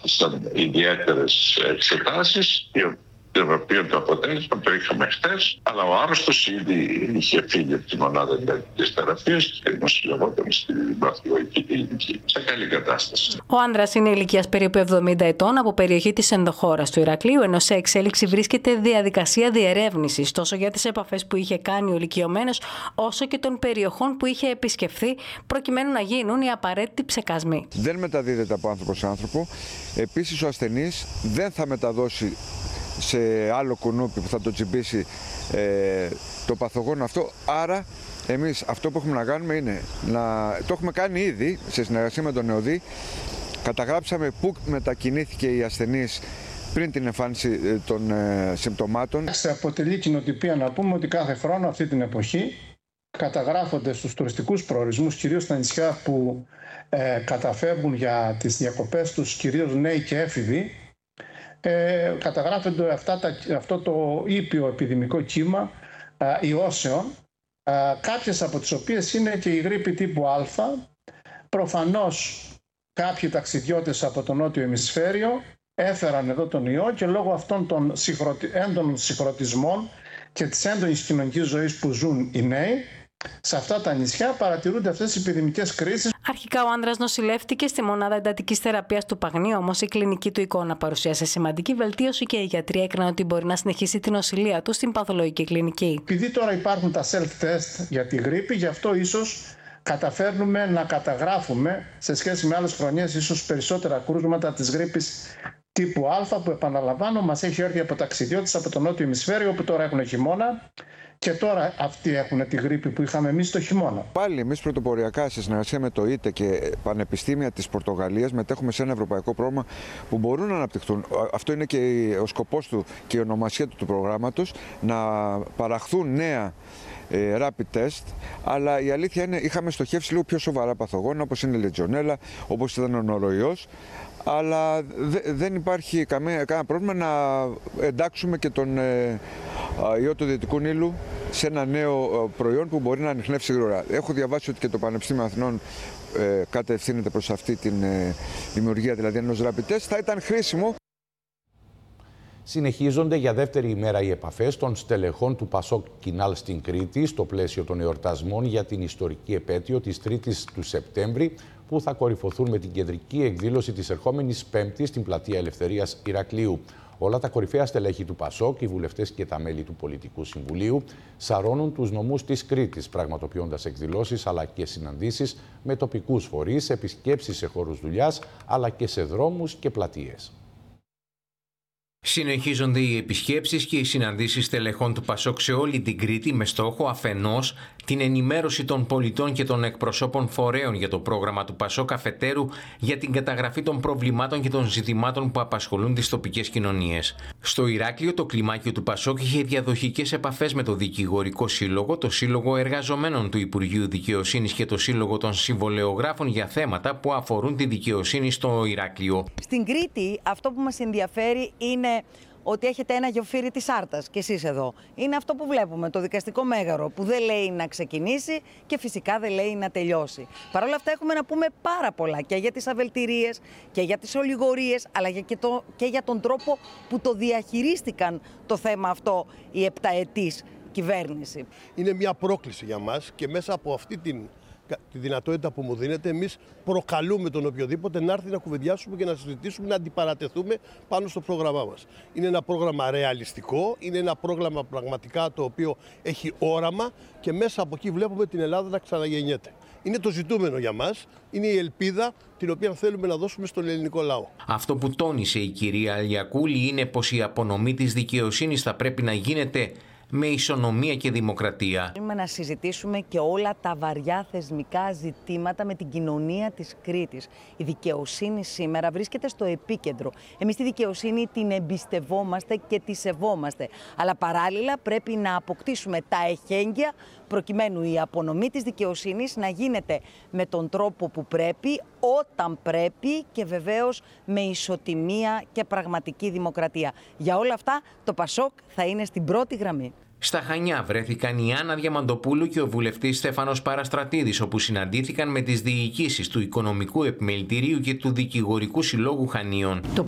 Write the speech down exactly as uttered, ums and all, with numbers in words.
ακολούθησαν ιδιαίτερες εξετάσεις, το οποίο το αποτέλεσμα το είχαμε χτες, αλλά ο άρρωστος ήδη είχε φύγει από τη μονάδα εντατικής θεραπείας και δημοσιευόταν στην παθολογική κλινική, σε καλή κατάσταση. Ο άνδρας είναι ηλικίας περίπου εβδομήντα ετών, από περιοχή της ενδοχώρας του Ηρακλείου, ενώ σε εξέλιξη βρίσκεται διαδικασία διερεύνησης τόσο για τις επαφές που είχε κάνει ο ηλικιωμένος, όσο και των περιοχών που είχε επισκεφθεί, προκειμένου να γίνουν οι απαραίτητοι ψεκασμοί. Δεν μεταδίδεται από άνθρωπο σε άνθρωπο. Επίσης, ο ασθενής δεν θα μεταδώσει σε άλλο κουνούπι που θα το τσιμπήσει ε, το παθογόνο αυτό. Άρα εμείς αυτό που έχουμε να κάνουμε είναι να το έχουμε κάνει ήδη σε συνεργασία με τον ΕΟΔΗ. Καταγράψαμε πού μετακινήθηκε η ασθενής πριν την εμφάνιση των ε, συμπτωμάτων. Σε αποτελεί κοινοτυπία να πούμε ότι κάθε χρόνο αυτή την εποχή καταγράφονται στους τουριστικούς προορισμούς, κυρίως στα νησιά που ε, καταφεύγουν για τις διακοπές τους, κυρίως νέοι και έφηβοι, Ε, καταγράφονται αυτά τα, αυτό το ήπιο επιδημικό κύμα ε, ιώσεων, ε, κάποιες από τις οποίες είναι και η γρίπη τύπου Α. Προφανώς κάποιοι ταξιδιώτες από το νότιο ημισφαίριο έφεραν εδώ τον ιό και λόγω αυτών των συγχρωτι... έντονων συγχρωτισμών και της έντονης κοινωνικής ζωής που ζουν οι νέοι, σε αυτά τα νησιά παρατηρούνται αυτές οι επιδημικές κρίσεις. Αρχικά ο άνδρας νοσηλεύτηκε στη μονάδα εντατικής θεραπείας του Παγνίου, όμως η κλινική του εικόνα παρουσίασε σημαντική βελτίωση και οι γιατροί έκριναν ότι μπορεί να συνεχίσει την νοσηλεία του στην παθολογική κλινική. Επειδή τώρα υπάρχουν τα self-test για τη γρίπη, γι' αυτό ίσως καταφέρνουμε να καταγράφουμε σε σχέση με άλλες χρονιές ίσως περισσότερα κρούσματα της γρίπης τύπου Α, που επαναλαμβάνω μας έχει έρθει από ταξιδιώτες από το νότιο ημισφαίριο, που τώρα έχουν χειμώνα. Και τώρα αυτοί έχουν τη γρίπη που είχαμε εμείς το χειμώνα. Πάλι εμείς πρωτοποριακά σε συνεργασία με το ΙΤΕ και πανεπιστήμια της Πορτογαλίας μετέχουμε σε ένα ευρωπαϊκό πρόγραμμα που μπορούν να αναπτυχθούν. Αυτό είναι και ο σκοπός του και η ονομασία του, του προγράμματος, να παραχθούν νέα ε, rapid test, αλλά η αλήθεια είναι είχαμε στοχεύσει λίγο πιο σοβαρά παθογόνα, όπως είναι η λετζονέλα, όπως ήταν ο νοροϊός. Αλλά δεν υπάρχει καμία, κανένα πρόβλημα να εντάξουμε και τον ε, ιό του Δυτικού Νείλου σε ένα νέο προϊόν που μπορεί να ανιχνεύσει γρήγορα. Έχω διαβάσει ότι και το Πανεπιστήμιο Αθηνών ε, κατευθύνεται προς αυτή τη ε, δημιουργία, δηλαδή ενός rapid test. Θα ήταν χρήσιμο. Συνεχίζονται για δεύτερη ημέρα οι επαφές των στελεχών του Πασόκ Κινάλ στην Κρήτη στο πλαίσιο των εορτασμών για την ιστορική επέτειο της τρίτης του Σεπτέμβρη, που θα κορυφωθούν με την κεντρική εκδήλωση της ερχόμενης Πέμπτης στην Πλατεία Ελευθερίας Ηρακλείου. Όλα τα κορυφαία στελέχη του Πασόκ, οι βουλευτές και τα μέλη του Πολιτικού Συμβουλίου, σαρώνουν τους νομούς της Κρήτης, πραγματοποιώντας εκδηλώσεις αλλά και συναντήσεις με τοπικούς φορείς, επισκέψεις σε χώρους δουλειάς αλλά και σε δρόμους και πλατείες. Συνεχίζονται οι επισκέψεις και οι συναντήσεις στελεχών του Πασόκ σε όλη την Κρήτη με στόχο αφενός την ενημέρωση των πολιτών και των εκπροσώπων φορέων για το πρόγραμμα του Πασόκ, αφετέρου για την καταγραφή των προβλημάτων και των ζητημάτων που απασχολούν τις τοπικές κοινωνίες. Στο Ηράκλειο το κλιμάκιο του Πασόκ είχε διαδοχικές επαφές με το Δικηγορικό Σύλλογο, το Σύλλογο Εργαζομένων του Υπουργείου Δικαιοσύνης και το Σύλλογο των Συμβολεογράφων για θέματα που αφορούν τη δικαιοσύνη στο Ηράκλειο. Στην Κρήτη αυτό που μας ενδιαφέρει είναι ότι έχετε ένα γεωφύρι της Άρτας και εσείς εδώ. Είναι αυτό που βλέπουμε, το δικαστικό μέγαρο, που δεν λέει να ξεκινήσει και φυσικά δεν λέει να τελειώσει. Παρ' όλα αυτά έχουμε να πούμε πάρα πολλά και για τις αβελτηρίες και για τις ολιγορίες, αλλά και, το, και για τον τρόπο που το διαχειρίστηκαν το θέμα αυτό η επταετής κυβέρνηση. Είναι μια πρόκληση για μας και μέσα από αυτή την τη δυνατότητα που μου δίνεται, εμείς προκαλούμε τον οποιοδήποτε να έρθει να κουβεντιάσουμε και να συζητήσουμε, να αντιπαρατεθούμε πάνω στο πρόγραμμά μας. Είναι ένα πρόγραμμα ρεαλιστικό, είναι ένα πρόγραμμα πραγματικά το οποίο έχει όραμα και μέσα από εκεί βλέπουμε την Ελλάδα να ξαναγεννιέται. Είναι το ζητούμενο για μας, είναι η ελπίδα την οποία θέλουμε να δώσουμε στον ελληνικό λαό. Αυτό που τόνισε η κυρία Αλιακούλη είναι πως η απονομή της δικαιοσύνης θα πρέπει να γίνεται με ισονομία και δημοκρατία. Θέλουμε να συζητήσουμε και όλα τα βαριά θεσμικά ζητήματα με την κοινωνία της Κρήτης. Η δικαιοσύνη σήμερα βρίσκεται στο επίκεντρο. Εμείς τη δικαιοσύνη την εμπιστευόμαστε και τη σεβόμαστε. Αλλά παράλληλα πρέπει να αποκτήσουμε τα εχέγγυα προκειμένου η απονομή της δικαιοσύνης να γίνεται με τον τρόπο που πρέπει, όταν πρέπει και βεβαίως με ισοτιμία και πραγματική δημοκρατία. Για όλα αυτά το Πασόκ θα είναι στην πρώτη γραμμή. Στα Χανιά βρέθηκαν η Άννα Διαμαντοπούλου και ο βουλευτής Στέφανος Παραστρατίδης, όπου συναντήθηκαν με τις διοικήσεις του Οικονομικού Επιμελητηρίου και του Δικηγορικού Συλλόγου Χανίων.